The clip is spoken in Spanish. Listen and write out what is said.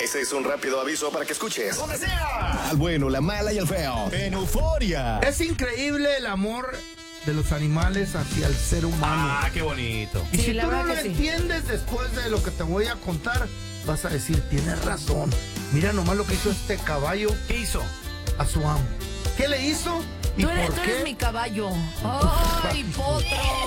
Ese es un rápido aviso para que escuches donde sea al bueno, la mala y el feo en Euforia. Es increíble el amor de los animales hacia el ser humano. Ah, qué bonito. Y Sí, si la tú no verdad lo que sí. entiendes después de lo que te voy a contar, vas a decir, tienes razón. Mira nomás lo que hizo este caballo ¿Qué hizo? a su amo. ¿Qué le hizo? ¿Y Tú por eres qué? mi caballo. ¡Ay, potro!